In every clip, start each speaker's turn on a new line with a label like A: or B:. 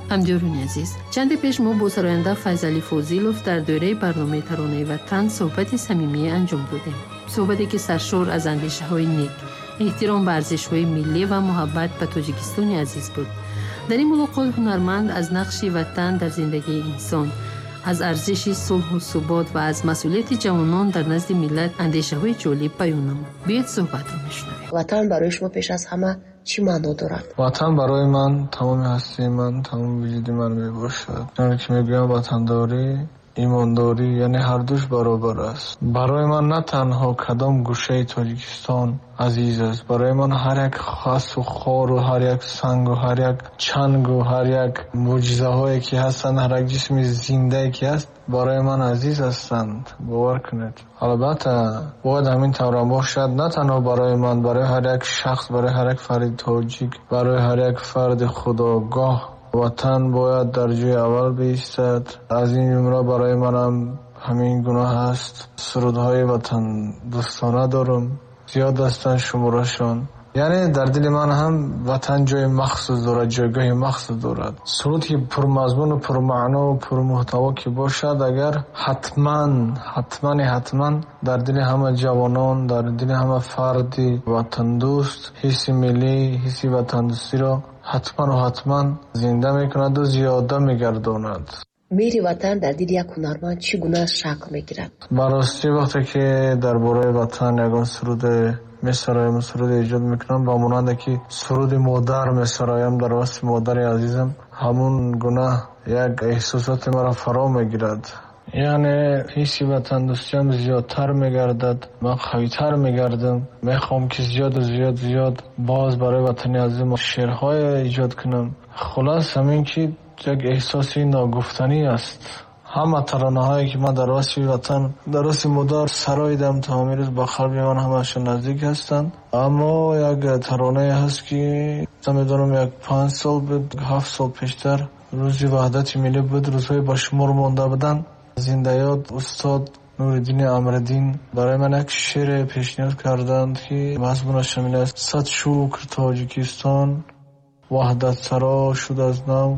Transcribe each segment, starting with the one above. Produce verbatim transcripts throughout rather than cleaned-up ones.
A: هم‌جویان عزیز، چند پیش ما با سراینده فیضعلی فوزیلوف در دوره برنامه ترانه وطن صحبت صمیمی انجام دادیم. صحبتی که سرشار از اندیشه‌های نیک، احترام به ارزش‌های ملی و محبت به تاجیکستان عزیز بود. در این ملاقات هنرمند از نقش وطن در زندگی انسان، از ارزش صلح و ثبات و از مسئولیت جوانان در نزد ملت اندیشه‌های جالب بیان نمود. بیاید صحبت را بشنویم.
B: وطن برای شما پیش از همه چی معنا دارد؟
C: وطن برای من تمام هستی من، تمام وجود من میباشد. یعنی که میگویم وطنداری ایمانداری یعنی هر دوش برابر است. برای من نه تنها کدام گوشه تاجیکستان عزیز است، برای من هر یک خاص و خار و هر یک سنگ و هر یک چنگ و هر یک معجزه هایی که هستند، هر یک جسم زنده که هست برای من عزیز هستند. باور کنید. البته باید همین طور باشد، نه تنها برای من، برای هر یک شخص، برای هر یک فرد تاجیک، برای هر یک فرد خودآگاه وطن باید در جای اول بایستد. از این جمله برای منم همین گناه است. سرودهای وطن دوستانه دارم، زیاد هستند شمارشان. یعنی در دل من هم وطن جای مخصوص دارد، جایگاه مخصوص دارد. سرودی پرمضمون و پرمعنا و پرمحتوا که باشد، اگر حتما حتما حتما در دل همه جوانان، در دل همه فردی وطن دوست حس ملی، حس وطن دوستی را حتما و حتما زنده میکند و زیاده میگرداند.
B: میری وطن در دل یک هنرمند چگونه شکل میگیرد؟ براستی
C: وقتی که درباره وطن یگان سرود میسرایم، سرود ایجاد میکنم، با مانند که سرود مادر میسرایم در واسط مادر عزیزم، همون گناه یک احساسات مرا فرا میگیرد. یعنی حسی وطن دوستیم زیادتر میگردد، من قویتر میگردم، میخوام که زیاد و زیاد زیاد باز برای وطن عزیزم شعرهای ایجاد کنم. خلاص همین که یک احساسی ناگفتنی است. همه ترانه هایی که من در واسط وطن، در واسط مادر سراییدم تا همین روز با قلب من همشون نزدیک هستند. اما یک ترانه هست که میدونم یک پنج سال بود، هفت سال پیشتر روزی وحدت ملی بود، روزهای با شمار مانده بودن. زنده یاد استاد نوردین امردین برای من یک شعر پیشنهاد کردند که مضمونش همین است: صد شکر تاجیکستان وحدت سرا شد از نو،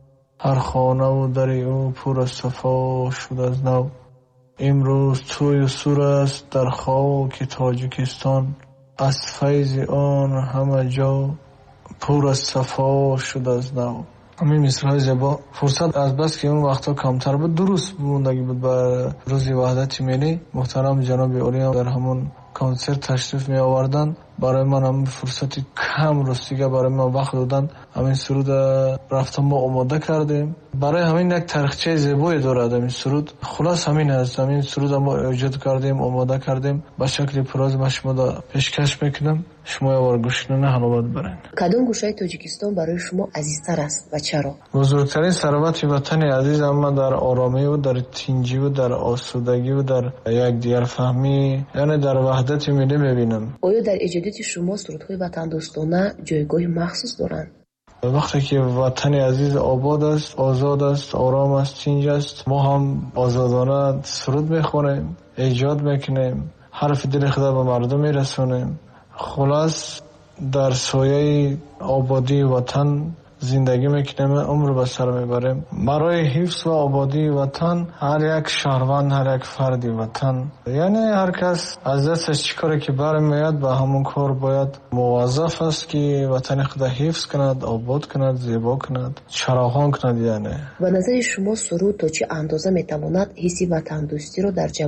C: هر خانه و در او پر از صفا شد از نو. امروز توی و سور است در خاک تاجیکستان، از فیض آن همه جا پر از صفا شد از نو. همین مصرهای زیبا فرصت از بس که اون وقتا کمتر بود، درست بوندگی بود به روز وحدت ملی. محترم جناب عالی هم در همون کنسرت تشریف می آوردن، برای من هم فرصت کم رسیگه برای من وقت دادن. همین سرود رفتم ما آماده کردیم، برای همین یک تاریخچه زیبایی دارد همین سرود. خلاص همین است، همین سرود ما ایجاد کردیم، آماده کردیم، به شکل پراز ما شما دا پیشکش میکنم، شما یوار گوشنانه حلاوت برین.
B: کدام گوشه تاجیکستان برای شما عزیزتر است و چرا؟
C: بزرگترین ثروت وطن عزیز اما در آرامی و در تینجی و در آسودگی و در یک دیگر فهمی، یعنی در وحدت ملی میبینم.
B: آیا در ایجادات شما سرودهای وطن دوستانه جایگاه مخصوص دارند؟
C: وقتی که وطن عزیز آباد است، آزاد است، آرام است، تینج است، ما هم آزادانه سرود میخونیم، ایجاد میکنیم، حرف دل خدا به مردم میرسونیم. خلاص در سایه آبادی وطن زندگی میکنیم، عمر به سر میبریم. برای حفظ و آبادی وطن هر یک شهروند، هر یک فردی وطن، یعنی هر کس از دستش چی کاری که برمیاد به همون کار باید موظف است که وطن خود حفظ کند، آباد کند، زیبا کند، چراغان کند. یعنی
B: و نظر شما سرود تا چه اندازه میتواند حس وطن دوستی رو در